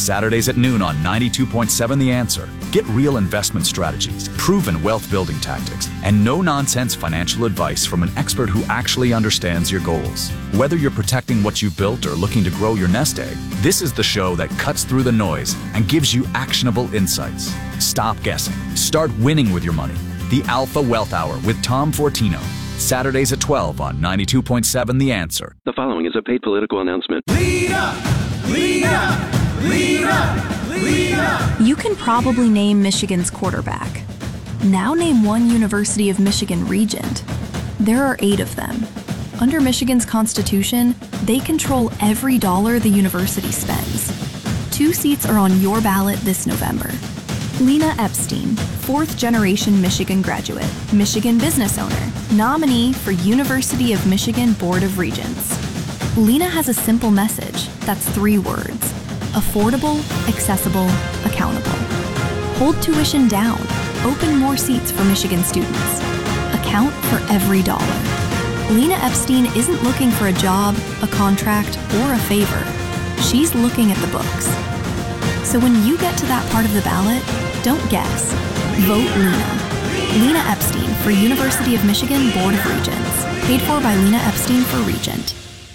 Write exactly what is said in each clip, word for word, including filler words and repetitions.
Saturdays at noon on ninety-two point seven The Answer. Get real investment strategies, proven wealth-building tactics, and no-nonsense financial advice from an expert who actually understands your goals. Whether you're protecting what you've built or looking to grow your nest egg, this is the show that cuts through the noise and gives you actionable insights. Stop guessing. Start winning with your money. The Alpha Wealth Hour with Tom Fortino. Saturdays at twelve on ninety-two point seven The Answer. The following is a paid political announcement. Lead up! Lead up! Lead up! Lead up! You can probably name Michigan's quarterback. Now name one University of Michigan regent. There are eight of them. Under Michigan's Constitution, they control every dollar the university spends. Two seats are on your ballot this November. Lena Epstein, fourth-generation Michigan graduate, Michigan business owner, nominee for University of Michigan Board of Regents. Lena has a simple message that's three words: affordable, accessible, accountable. Hold tuition down. Open more seats for Michigan students. Account for every dollar. Lena Epstein isn't looking for a job, a contract, or a favor. She's looking at the books. So when you get to that part of the ballot, don't guess. Vote Lena. Lena Epstein for University of Michigan Board of Regents. Paid for by Lena Epstein for Regent.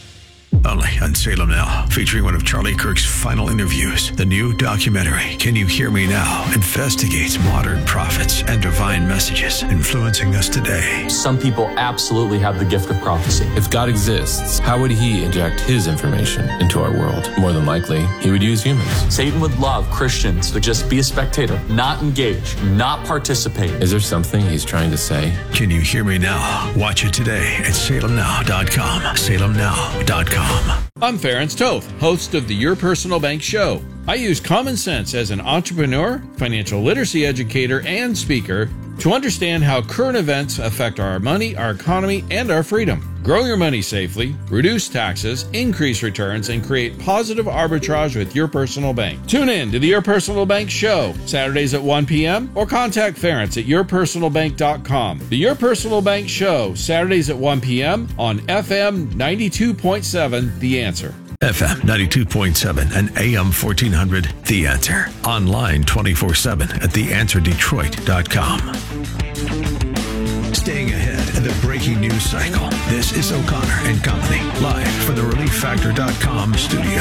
Only on Salem Now, featuring one of Charlie Kirk's final interviews. The new documentary, Can You Hear Me Now?, investigates modern prophets and divine messages influencing us today. Some people absolutely have the gift of prophecy. If God exists, how would he inject his information into our world? More than likely, he would use humans. Satan would love Christians to just be a spectator, not engage, not participate. Is there something he's trying to say? Can You Hear Me Now? Watch it today at salem now dot com. salem now dot com. I'm Ference Toth, host of the Your Personal Bank Show. I use common sense as an entrepreneur, financial literacy educator, and speaker to understand how current events affect our money, our economy, and our freedom. Grow your money safely, reduce taxes, increase returns, and create positive arbitrage with Your Personal Bank. Tune in to the Your Personal Bank Show, Saturdays at one p.m. or contact Ference at your personal bank dot com. The Your Personal Bank Show, Saturdays at one p.m. on F M ninety-two point seven, The Answer. F M ninety-two point seven and A M fourteen hundred, The Answer. Online twenty-four seven at the answer detroit dot com. Staying ahead of the breaking news cycle, this is O'Connor and Company, live from the relief factor dot com studio.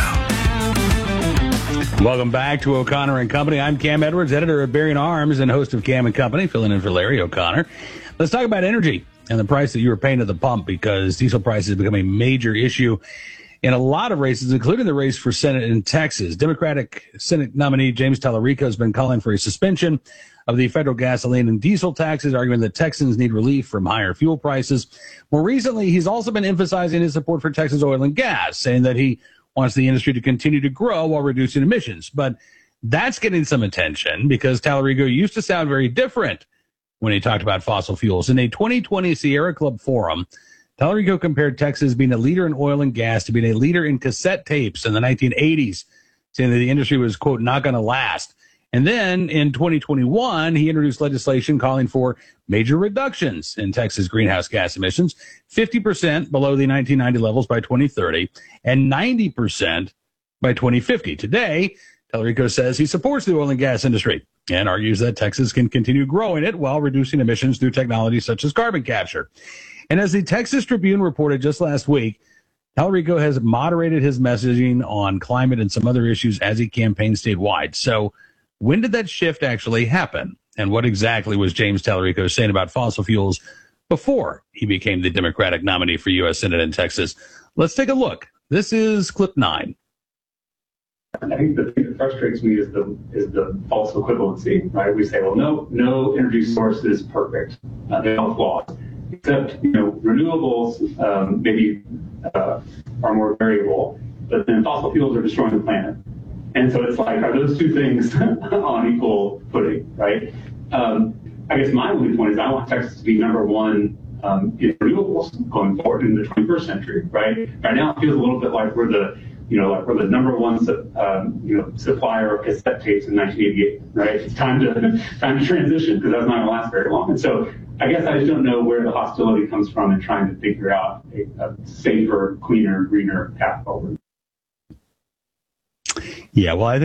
Welcome back to O'Connor and Company. I'm Cam Edwards, editor of Bearing Arms and host of Cam and Company, filling in for Larry O'Connor. Let's talk about energy and the price that you were paying at the pump, because diesel prices have become a major issue in a lot of races, including the race for Senate in Texas. Democratic Senate nominee James Tallarico has been calling for a suspension of the federal gasoline and diesel taxes, arguing that Texans need relief from higher fuel prices. More recently, he's also been emphasizing his support for Texas oil and gas, saying that he wants the industry to continue to grow while reducing emissions. But that's getting some attention because Tallarico used to sound very different when he talked about fossil fuels. In a twenty twenty Sierra Club forum, Tallarico compared Texas being a leader in oil and gas to being a leader in cassette tapes in the nineteen eighties, saying that the industry was, quote, not going to last. And then in twenty twenty-one, he introduced legislation calling for major reductions in Texas greenhouse gas emissions, fifty percent below the nineteen ninety levels by twenty thirty and ninety percent by twenty fifty. Today, Tallarico says he supports the oil and gas industry and argues that Texas can continue growing it while reducing emissions through technology such as carbon capture. And as the Texas Tribune reported just last week, Tallarico has moderated his messaging on climate and some other issues as he campaigns statewide. So when did that shift actually happen? And what exactly was James Tallarico saying about fossil fuels before he became the Democratic nominee for U S Senate in Texas? Let's take a look. This is clip nine. I think the thing that frustrates me is the is the false equivalency, right? We say, well, no, no energy source is perfect. Uh, they're all flawed. Except, you know, renewables um, maybe uh, are more variable, but then fossil fuels are destroying the planet. And so it's like, are those two things on equal footing, right? Um, I guess my only point is I want Texas to be number one um, in renewables going forward in the twenty-first century, right? Right now it feels a little bit like we're the, you know, like we're the number one, um, you know, supplier of cassette tapes in nineteen eighty-eight, right? It's time to time to transition because that's not going to last very long. And so I guess I just don't know where the hostility comes from in trying to figure out a, a safer, cleaner, greener path forward. Yeah, well, I think